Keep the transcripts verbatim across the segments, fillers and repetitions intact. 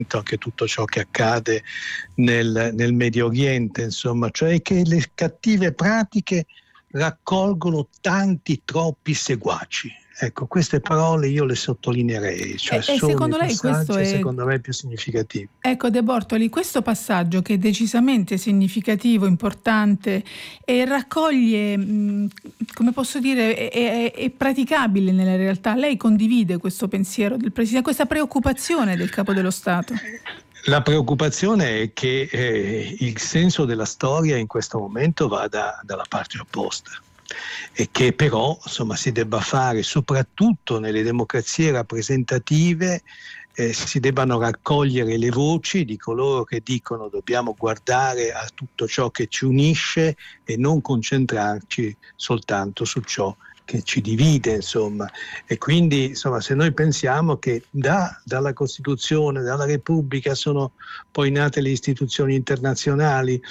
anche tutto ciò che accade nel, nel Medio Oriente, insomma, cioè che le cattive pratiche raccolgono tanti, troppi seguaci. Ecco, queste parole io le sottolineerei, cioè E, e sono secondo i lei questo passaggi è, secondo me più significativi. ecco De Bortoli, questo passaggio che è decisamente significativo, importante e raccoglie, mh, come posso dire, è, è, è praticabile nella realtà. Lei condivide questo pensiero del Presidente, questa preoccupazione del Capo dello Stato? La preoccupazione è che eh, il senso della storia in questo momento vada dalla parte opposta e che però insomma si debba fare, soprattutto nelle democrazie rappresentative, eh, si debbano raccogliere le voci di coloro che dicono dobbiamo guardare a tutto ciò che ci unisce e non concentrarci soltanto su ciò che ci divide, insomma. E quindi insomma, se noi pensiamo che da, dalla Costituzione, dalla Repubblica sono poi nate le istituzioni internazionali,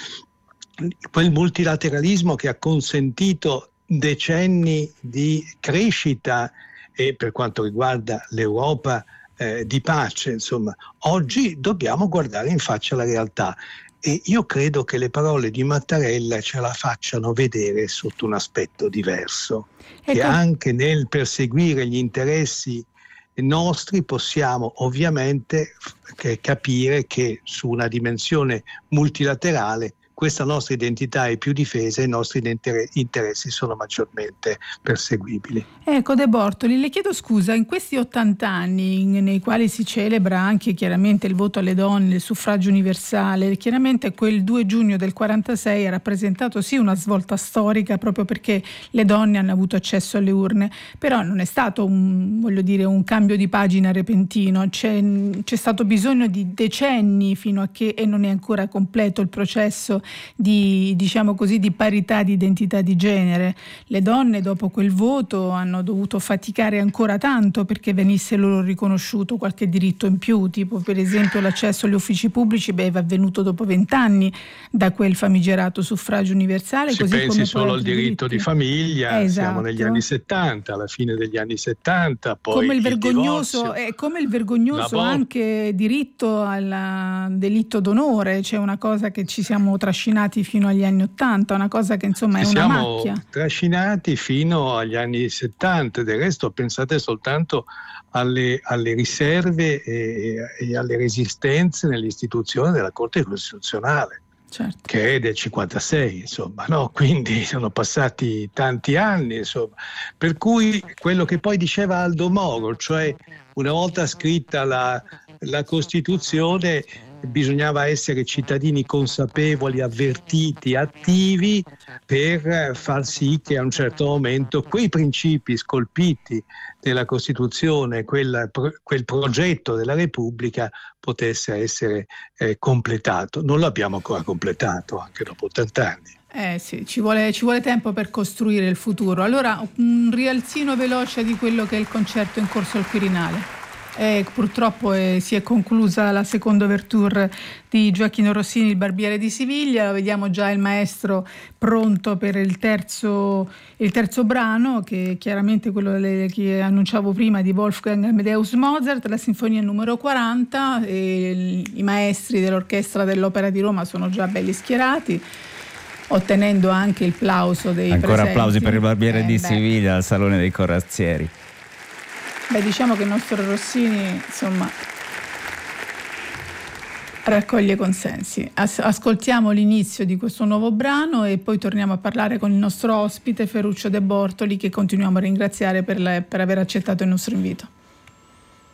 quel multilateralismo che ha consentito decenni di crescita e per quanto riguarda l'Europa eh, di pace, insomma, oggi dobbiamo guardare in faccia la realtà. E io credo che le parole di Mattarella ce la facciano vedere sotto un aspetto diverso, ecco, che anche nel perseguire gli interessi nostri possiamo ovviamente f- capire che su una dimensione multilaterale questa nostra identità è più difesa e i nostri interessi sono maggiormente perseguibili. Ecco De Bortoli, le chiedo scusa, in questi ottanta anni nei quali si celebra anche chiaramente il voto alle donne, il suffragio universale, chiaramente quel due giugno del quarantasei ha rappresentato sì una svolta storica proprio perché le donne hanno avuto accesso alle urne, però non è stato un, voglio dire, un cambio di pagina repentino, c'è, c'è stato bisogno di decenni fino a che, e non è ancora completo il processo di, diciamo così, di parità di identità di genere. Le donne dopo quel voto hanno dovuto faticare ancora tanto perché venisse loro riconosciuto qualche diritto in più, tipo per esempio l'accesso agli uffici pubblici, beh, è avvenuto dopo vent'anni da quel famigerato suffragio universale. Si così pensi come solo al diritto diritti. di famiglia, Esatto. Siamo negli anni settanta, alla fine degli anni settanta, poi come il, il vergognoso, divorzio, è come il vergognoso anche diritto al delitto d'onore, c'è una cosa che ci siamo trascinati fino agli anni ottanta, una cosa che insomma è ci una siamo macchia. trascinati fino agli anni settanta, del resto pensate soltanto alle, alle riserve e, e alle resistenze nell'istituzione della Corte Costituzionale. Certo. Che è del cinquantasei, insomma, no? Quindi sono passati tanti anni, insomma. Per cui quello che poi diceva Aldo Moro, cioè una volta scritta la, la Costituzione bisognava essere cittadini consapevoli, avvertiti, attivi per far sì che a un certo momento quei principi scolpiti nella Costituzione, quel, quel progetto della Repubblica potesse essere eh, completato. Non l'abbiamo ancora completato, anche dopo ottanta anni. Eh sì, ci vuole, ci vuole tempo per costruire il futuro. Allora, un rialzino veloce di quello che è il concerto in corso al Quirinale. Eh, purtroppo eh, si è conclusa la seconda ouverture di Gioacchino Rossini, il Barbiere di Siviglia. Vediamo già il maestro pronto per il terzo, il terzo brano, che è chiaramente quello che annunciavo prima di Wolfgang Amadeus Mozart, la sinfonia numero quaranta. E i maestri dell'orchestra dell'Opera di Roma sono già belli schierati, ottenendo anche il plauso dei ancora presenti. Applausi per il Barbiere eh, di beh. Siviglia al Salone dei Corazzieri. Beh, diciamo che il nostro Rossini, insomma, raccoglie consensi. As- ascoltiamo l'inizio di questo nuovo brano e poi torniamo a parlare con il nostro ospite Ferruccio De Bortoli, che continuiamo a ringraziare per, le- per aver accettato il nostro invito.